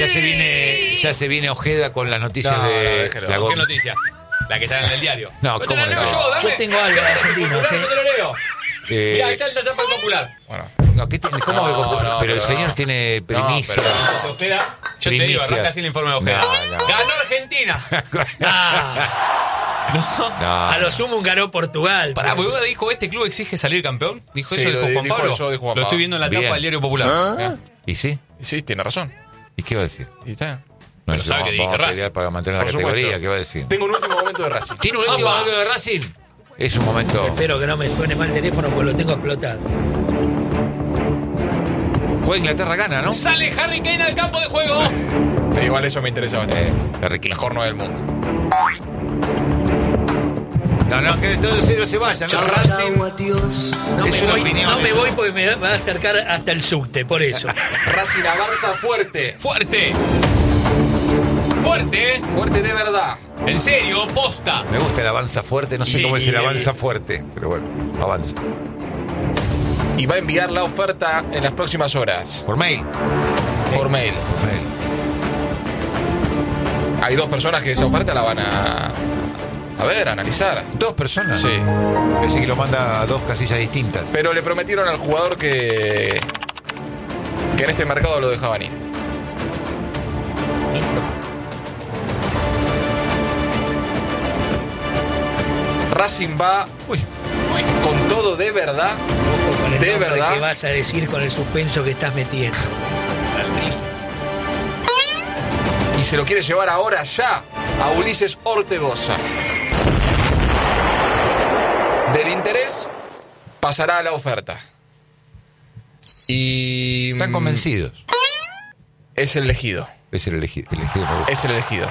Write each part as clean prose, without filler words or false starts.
ya se viene Ojeda con las noticias No, de déjelo. la ¿Qué Gom. noticia? La que está en el diario. No, Yo te ¿cómo la leo no? yo, dame. Yo tengo algo de argentino, Yo sí. te lo leo. Eh, Mirá, ahí está el tapa popular. Bueno. No, ¿qué tiene? ¿Cómo No, que- no, pero el pero señor no. tiene primicia. pero- Ojeda, yo te digo, Primicias. arranca así el informe de Ojeda. No. Ganó Argentina. A lo sumo ganó Portugal. Pará, ¿Boluda dijo este club exige salir campeón? ¿Dijo Sí, eso? ¿Dijo Juan dijo Pablo? eso, dijo Juan Lo estoy Pablo. viendo en la Bien. tapa del diario popular. ¿Y sí? Sí, tiene razón. ¿Y qué va a decir? Y está. No, Pero eso sabe que vamos dirige a pelear Racing. para mantener la Por categoría. supuesto. ¿Qué va a decir? Tengo un último momento de Racing. ¿Tiene un último ¡Opa! momento de Racing? Es un momento. Espero que no me suene mal el teléfono porque lo tengo explotado. Juega Inglaterra, gana, ¿no? Sale Harry Kane al campo de juego. Pero igual eso me interesa bastante. Harry Kane. Mejor no del mundo. No, que todo el cero se vaya. ¿no? Racing, No Es me, una voy, opinión, no me eso. voy porque me va a acercar hasta el subte, por eso. Racing avanza fuerte. Fuerte. Fuerte. Fuerte de verdad. En serio, posta. Me gusta el avanza fuerte. No sé Sí. cómo es el avanza fuerte. Pero bueno, avanza. Y va a enviar la oferta en las próximas horas. Por mail. Por mail. Por mail. Hay dos personas que esa oferta la van a ver, a analizar. ¿Dos personas? Sí. Parece que lo manda a dos casillas distintas. Pero le prometieron al jugador que en este mercado lo dejaban ir. Racing va con todo de verdad. Ojo con el ¿De nombre verdad? que vas a decir con el suspenso que estás metiendo. Y se lo quiere llevar ahora ya a Ulises Ortegoza. Del interés pasará a la oferta. Y Están convencidos. es el elegido. Es el elegido. Me gusta. Es el elegido.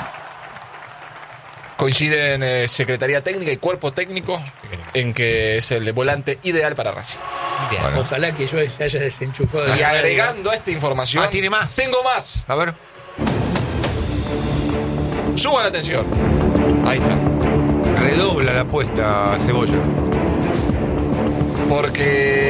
Coinciden Secretaría Técnica y Cuerpo Técnico en que es el volante ideal para Racing. Bueno. Ojalá que yo se haya desenchufado. de Y la radio. agregando a esta información... Ah, ¿tiene más? Tengo más. A ver. Suban la atención. Ahí está. Redobla la apuesta, Cebolla. Porque